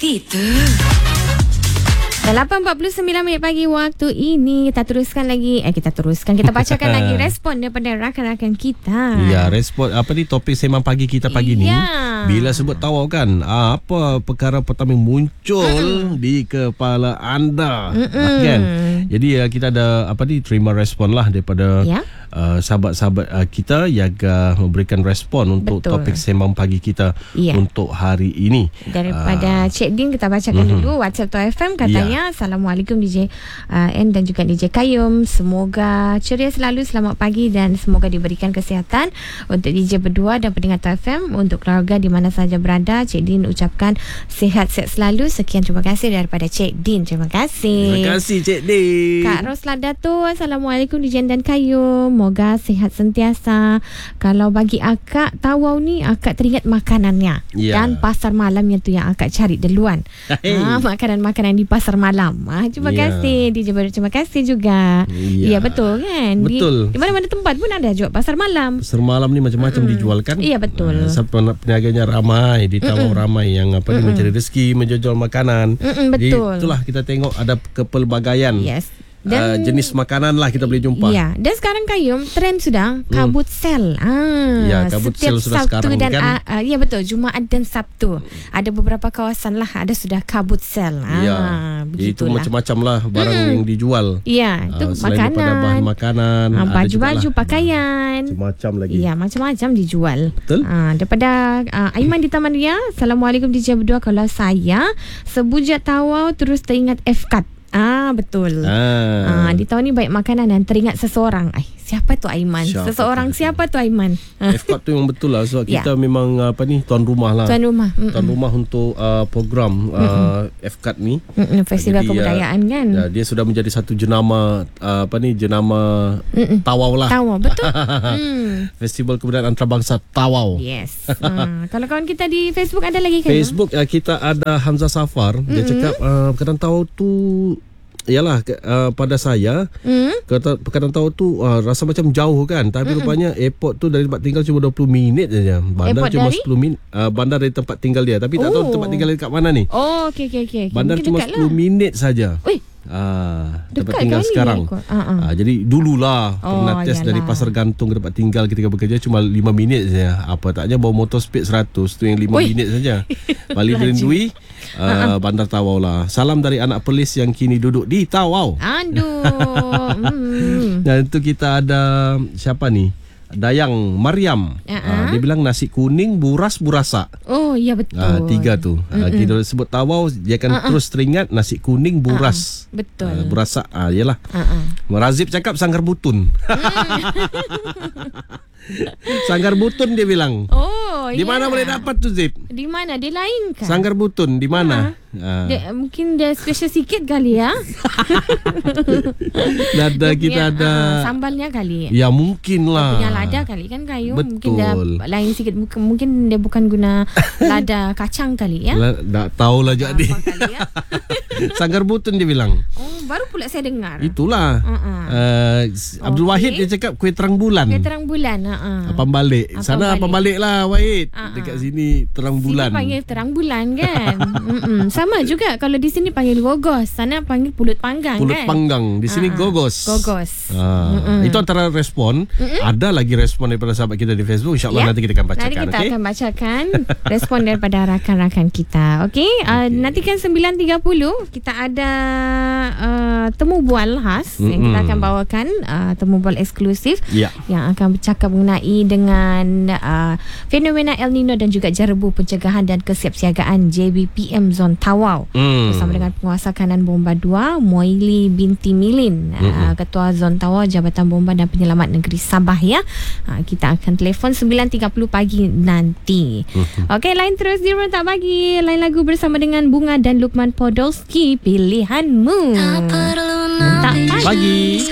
gitu. 8.49 pagi waktu ini. Kita bacakan lagi respon daripada rakan-rakan kita. Ya, respon topik sembang pagi kita pagi ni. Bila sebut tawau kan, apa perkara pertama yang muncul di kepala anda? Kan? Jadi kita ada terima respon lah daripada sahabat-sahabat kita yang memberikan respon untuk topik sembang pagi kita untuk hari ini. Daripada Cik Din kita bacakan dulu WhatsApp Tu FM katanya, Assalamualaikum DJ N dan juga DJ Kayum. Semoga ceria selalu, selamat pagi dan semoga diberikan kesihatan untuk DJ berdua dan pendengar Tu FM, untuk keluarga di mana sahaja berada. Cik Din ucapkan sihat-sihat selalu. Sekian, terima kasih daripada Cik Din. Terima kasih. Terima kasih Cik Din. Kak Rosla Dato', Assalamualaikum DJ N dan Kayum. Moga sihat sentiasa. Kalau bagi akak tawau ni, akak teringat makanannya dan pasar malam yang tu yang akak cari duluan. Makanan-makanan di pasar malam. Terima kasih DJ Baru, terima kasih juga. Ya betul kan. Betul. Di mana-mana tempat pun ada jual pasar malam. Pasar malam ni macam-macam dijual kan. Iya betul. Peniaganya ramai, di tawau ramai yang mencari rezeki, menjual makanan. Betul. Jadi itulah kita tengok ada kepelbagaian. Yes. Dan jenis makanan lah kita boleh jumpa. Ya, dan sekarang Kayum trend sudah kabut sel. Kabut sel sudah Sabtu sekarang dan kan. ya betul, Jumaat dan Sabtu. Ada beberapa kawasan lah ada sudah kabut sel. Itu macam-macam lah barang yang dijual. Ya, itu selain daripada bahan makanan, baju-baju, pakaian. Macam-macam lagi. Ya, macam-macam dijual. Betul. Daripada Aiman di Taman Ria, Assalamualaikum DJ berdua. Kalau saya sebujat tawau terus teringat FKAT. Betul. Di tahun ni baik makanan dan teringat seseorang. Siapa tu Aiman? Siapa tu Aiman? FKAT tu memang betul lah. Sebab kita memang tuan rumah lah. Tuan rumah untuk program FKAT ni. Festival kebudayaan kan. Dia sudah menjadi satu jenama jenama tawau lah. Tawau, betul. Festival Kebudayaan Antarabangsa Tawau. Yes. Kalau kawan kita di Facebook ada lagi kan? Facebook kita ada Hamzah Safar. Dia cakap perkataan tawau tu ialah pada saya perkataan tawau tu rasa macam jauh kan, tapi rupanya airport tu dari tempat tinggal cuma 20 minit saja. Bandar cuma 10 minit. Bandar dari tempat tinggal dia, tapi tak tahu tempat tinggal dia kat mana ni. Okey. Bandar cuma 10 minit saja. Tempat tinggal sekarang. Jadi dululah pernah test dari Pasar Gantung ke tempat tinggal ketika bekerja cuma 5 minit saja. Apa taknya bawa motor speed 100 tu yang 5 minit saja. Bali Derindui, Bandar Tawau lah. Salam dari anak Perlis yang kini duduk di Tawau. Dan itu kita ada siapa ni? Dayang Mariam. Dia bilang nasi kuning buras burasa. Oh ya betul. 3 tu. Kita sebut tawau, dia akan terus teringat nasi kuning buras. Betul. Burasa. Yalah. Razib cakap sanggar butun. Sanggar butun dia bilang. Di mana boleh dapat tu Zip? Di mana? Dia lain kan? Sanggar butun di mana? Mungkin dia special sikit kali ya. Kita ada sambalnya kali. Ya mungkin lah. Punya lada kali kan Kayu. Betul. Mungkin dia lain sikit. Mungkin dia bukan guna lada kacang kali ya. Tak tahulah jadi. Sanggar butun dia bilang. Baru pula saya dengar. Itulah. Abdul Wahid dia cakap kuih terang bulan. Kuih terang bulan. Apam balik. Sana apam balik lah Wahid. Dekat sini terang bulan. Sini panggil terang bulan kan. Sama juga kalau di sini panggil gogos. Sana panggil pulut panggang pulut panggang. Di sini gogos. Itu antara respon. Ada lagi respon daripada sahabat kita di Facebook. InsyaAllah nanti kita akan bacakan. Nanti kita akan bacakan respon daripada rakan-rakan kita. Okey. Nanti kan 9.30 kita ada temu bual khas yang kita akan bawakan, temu bual eksklusif yang akan bercakap mengenai dengan fenomena El Nino dan juga Jarabu Pencegahan dan Kesiapsiagaan JBPM Zon Tawau bersama dengan penguasa kanan Bomba 2 Moili binti Milin, Ketua Zon Tawau Jabatan Bomba dan Penyelamat Negeri Sabah ya. Kita akan telefon 9.30 pagi nanti. Okey, lain terus di Rentak Pagi. Lain lagu bersama dengan Bunga dan Lukman Podolski, pilihanmu. Tak pagi.